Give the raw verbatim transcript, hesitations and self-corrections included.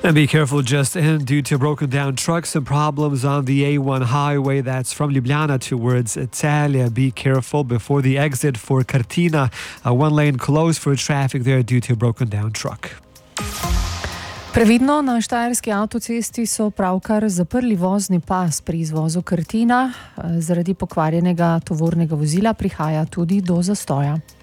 And be careful just in due to broken down trucks and problems on the A one highway that's from Ljubljana towards Italia. Be careful before the exit for Cortina. Uh, one lane closed for traffic there due to a broken down truck. Previdno, na štajerski avtocesti so pravkar zaprli vozni pas pri izvozu Cortina. Zaradi pokvarjenega tovornega vozila prihaja tudi do zastoja.